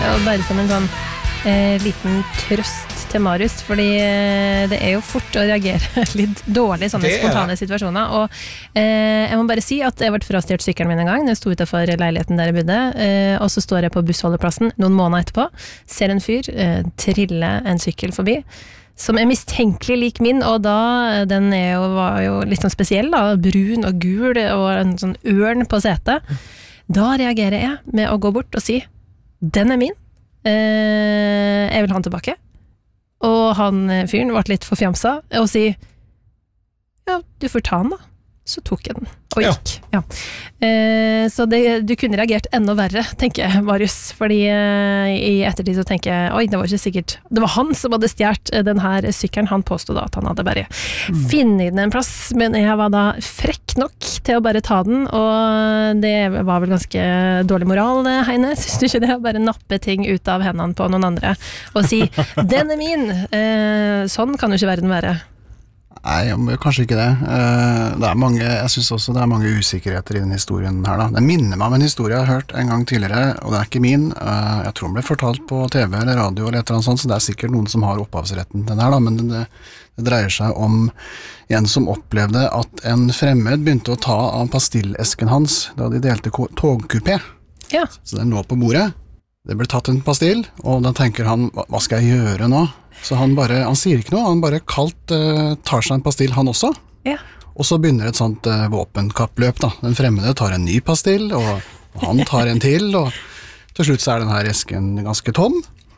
og bare som en sånn liten trøst til Marius, fordi det jo fort å reagere litt dårlig i sånne spontane situasjoner, og jeg må bare si at jeg ble frastjert sykkelen min en gang når jeg sto utenfor leiligheten der jeg bodde, og så står jeg på bussholdeplassen noen måneder etterpå, ser en fyr trille en sykkel forbi, som mistenkelig lik min, og da den var jo litt sånn spesiell da, brun og gul og en sånn ørn på setet. Da reagerer jeg med å gå bort og si den min, jeg vil ha den tilbake, og han fyren ble litt forfjamsa og si ja, du får ta den da. Så tok jeg den og gikk. Ja. Så du kunne reagert enda verre, tenker jeg, Marius, fordi i ettertid så tenker jeg, oi, det var ikke sikkert, det var han som hadde stjert den her sykkelen, han påstod da at han hadde bare finnet den en plass, men jeg var da frekk nok til å bare ta den, og det var vel ganske dårlig moral, Heine, synes du ikke det? Bare nappe ting ut av hendene på noen andre, og si, den min! Sånn kan jo ikke verden være. Nei, kanskje ikke det. Jeg synes også det mange usikkerheter i den historien her da. Det minner meg om en historie jeg har hørt en gang tidligere, og det ikke min. Jeg tror den ble fortalt på TV eller radio eller et eller annet sånt, så det sikkert noen som har opphavsretten til den her da, men det dreier seg om en som opplevde at en fremmed begynte å ta av pastillesken hans da de delte togkupé. Ja. Så den lå på bordet. Det ble tatt en pastill, og da tenker han, hva skal jeg gjøre nå? Så han sier ikke noe, han bare kaldt tar seg en pastill han også. Ja. Og så begynner et sånt våpenkappløp da. Den fremmede tar en ny pastill, og han tar en til, og til slutt så den her esken ganske tom.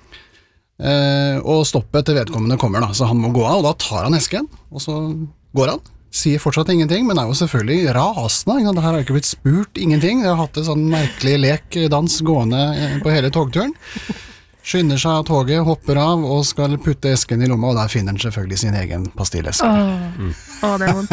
Og stoppet til vedkommende kommer da, så han må gå av, og da tar han esken, og så går han. Sier fortsatt ingenting, men jo selvfølgelig rasende. Det her har ikke blitt spurt ingenting. Jeg har hatt en sånn merkelig lekdans gående på hele togturen. Skynder seg av toget, hopper av og skal putte esken i lomma, og der finner han selvfølgelig sin egen pastilleske. Det vondt.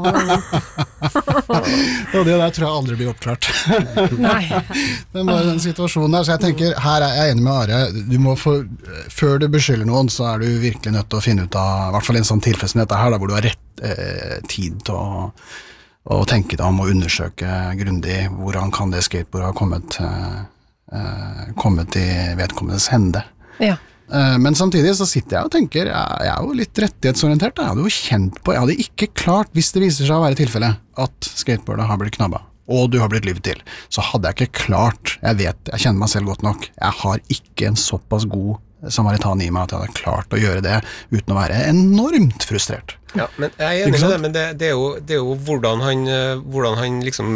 Og det der tror jeg aldri blir oppklart. Nei. Det var den situasjonen der, så jeg tenker, her jeg enig med Are, før du beskylder noen, så du virkelig nødt til å finne ut av, i hvert fall en sånn tilfelle som dette her, hvor du har rett tid til å tenke deg om og undersøke grundig hvordan kan det skateboardet ha kommet i vedkommendes hende. Ja. Men samtidig så sitter jeg og tenker, jeg jo litt rettighetsorientert, jeg hadde jo kjent på, jeg hadde ikke klart, hvis det viser seg å være tilfellet, at skateboardet har blitt knabbet, og du har blitt livet til, så hadde jeg ikke klart, jeg kjenner meg selv godt nok, jeg har ikke en såpass god samaritan i meg at jeg hadde klart å gjøre det uten å være enormt frustrert. Ja, men jeg enig med det, men det jo hvordan han liksom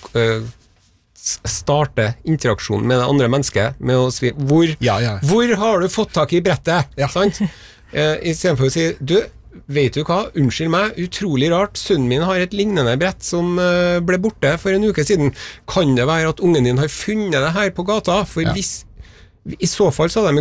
starte interaksjonen med det andre mennesket med å si, hvor har du fått tak i brettet? Ja. Sant? I stedet for å si, vet du hva, unnskyld meg, utrolig rart, sønnen min har et lignende brett som ble borte for en uke siden, kan det være at ungen din har funnet det her på gata? For hvis I så fall så hadde de